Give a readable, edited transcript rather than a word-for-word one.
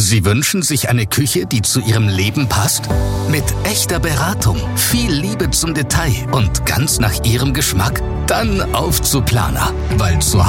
Sie wünschen sich eine Küche, die zu Ihrem Leben passt? Mit echter Beratung, viel Liebe zum Detail und ganz nach Ihrem Geschmack? Dann auf zu Planer, weil zu